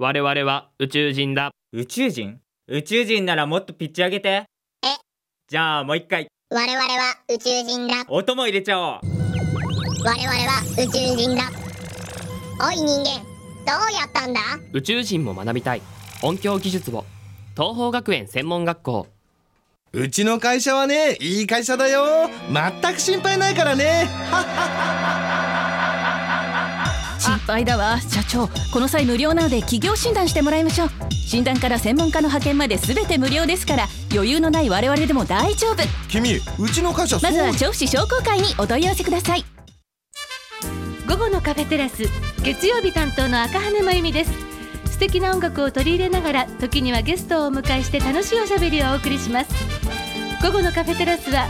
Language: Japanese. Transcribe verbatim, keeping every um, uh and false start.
我々は宇宙人だ。 宇宙人？宇宙人ならもっとピッチ上げて。 え？ じゃあもう一回。 我々は宇宙人だ。 音も入れちゃおう。 我々は宇宙人だ。おい人間、どうやったんだ？ 宇宙人も学びたい音響技術を。東邦学園専門学校。 うちの会社はね、いい会社だよ。全く心配ないからね。 心配だわ。社長、この際無料なので企業診断してもらいましょう。診断から専門家の派遣まで全て無料ですから、余裕のない我々でも大丈夫。 君、うちの会社そう。 まずは調布市商工会にお問い合わせください。 午後のカフェテラス、月曜日担当の赤羽真由美です。素敵な音楽を取り入れながら、時にはゲストをお迎えして楽しいおしゃべりをお送りします。午後のカフェテラスは